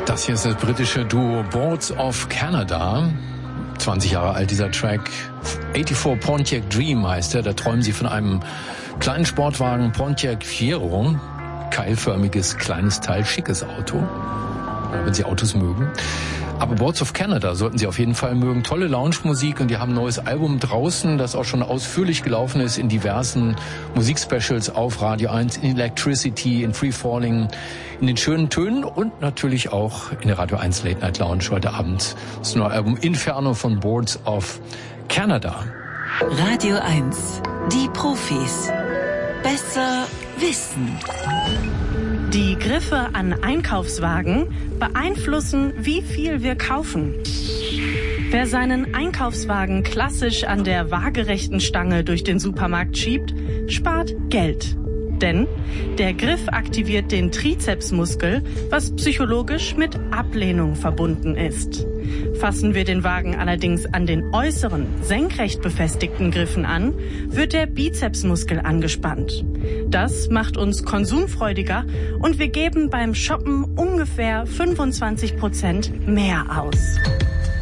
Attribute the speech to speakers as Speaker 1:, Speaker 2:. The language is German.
Speaker 1: Das hier ist das britische Duo Boards of Canada. 20 Jahre alt dieser Track. 84 Pontiac Dream heißt er. Da träumen sie von einem kleinen Sportwagen Pontiac Fiero. Keilförmiges, kleines Teil, schickes Auto. Wenn Sie Autos mögen. Aber Boards of Canada sollten Sie auf jeden Fall mögen. Tolle Lounge-Musik und die haben ein neues Album draußen, das auch schon ausführlich gelaufen ist in diversen Musikspecials auf Radio 1, in Electricity, in Free Falling, in den schönen Tönen und natürlich auch in der Radio 1 Late Night Lounge heute Abend. Das neue Album Inferno von Boards of Canada.
Speaker 2: Radio 1, die Profis. Besser wissen.
Speaker 3: Die Griffe an Einkaufswagen beeinflussen, wie viel wir kaufen. Wer seinen Einkaufswagen klassisch an der waagerechten Stange durch den Supermarkt schiebt, spart Geld. Denn der Griff aktiviert den Trizepsmuskel, was psychologisch mit Ablehnung verbunden ist. Fassen wir den Wagen allerdings an den äußeren, senkrecht befestigten Griffen an, wird der Bizepsmuskel angespannt. Das macht uns konsumfreudiger und wir geben beim Shoppen ungefähr 25% mehr aus.